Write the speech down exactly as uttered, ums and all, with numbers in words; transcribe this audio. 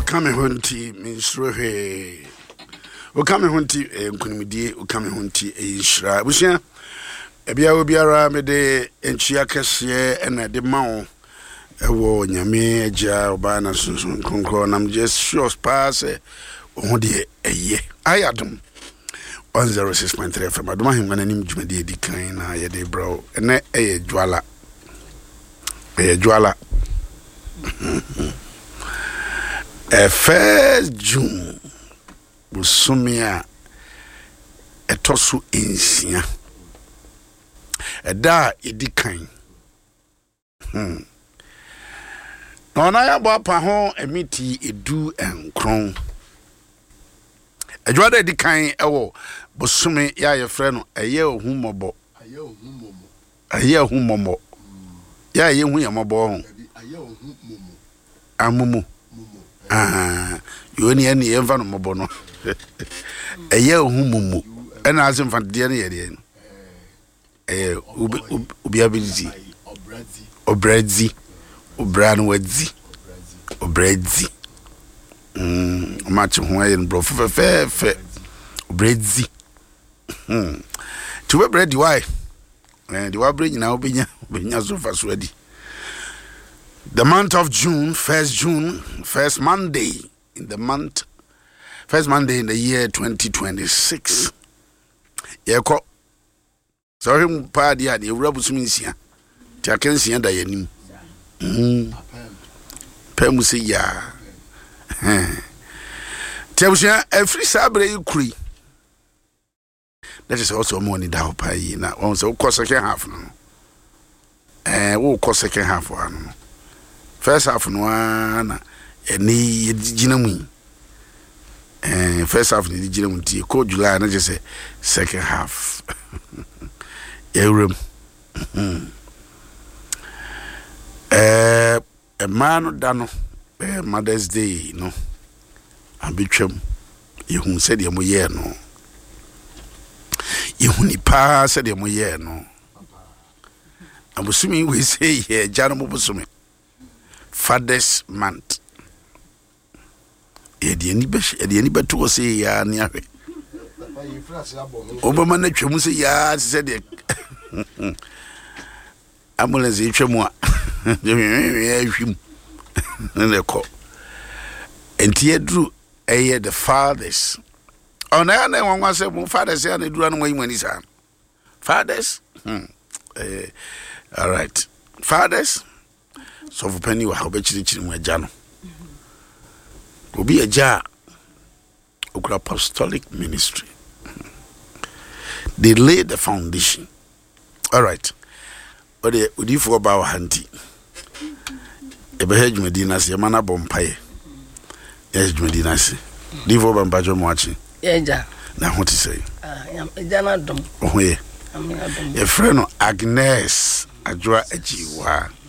Okame hunti minstro he. Okame hunti nkunimdie okame hunti enhira. Busia ebia obiara me de enchia kese ena de mawo ewo nyame agya oba na sunsun konkro nam just sure pass ho de eye. Ayadum one oh six point three F M. Aduma himwana nim dwumade edi kan na ye de bro. Ene eye dwala. Eye dwala. E first June busumia etosu ensia eda edikan hmm ona ya bo apa ho emiti edu enkron adwada edikan ewo busumi ya ye frɛ no eye ohumobo aye ohumomo aye ohumomo ya ye hu yamobo ho aye ohumomo amumu ah yoni ani enva no mobo no eye ohumumu ena azim fadie ne yede eh obi ability obrazi obran wadzi obrazi mm match ho ayen bro fe fe fe obrazi hmm to be bread why eh the wa bread na obenya obenya so fa so adi. The month of June, first June, first Monday in the month, first Monday in the year twenty twenty-six. Yeko. Sorry, party at the Robusumisia. Takensia Dayanim. Hmm. Pemusia. Temusia, every Sabre you cree. That is also money down pay. Now, also, cost second half. Eh, we'll cost second half one. First half no na eni yedinamu eh first half ni yedinamu ti ko July na just say second half eurem eh e man dano eh Mother's Day no ambitwam yehun se de mo ye no yehuni pa se de mo ye no abusumi we say ye jano mo busumi Father's month. Edi eni be edi eni beto se ya ni ahwe. Obama na twemu se ya se de. Ambulance e twemu a. Ya hwim. Na ko. Enti edru eye the fathers. Ona na nwanwa se mo fathers ya na edru anu mwani sa. Fathers? Hmm. Eh all right. Fathers so for penny wa obechiri chiri mu agya no obi agya okura apostolic ministry. They laid the foundation. All right. Ode odi fo ba wa hanti ebe hedwumedina se mana bompaye yes dwumedina se di fo ba mpajo mo achi eja na ho ti say ah eja na dom oho ye e frɛ no Agnes Adwoa Ajiwa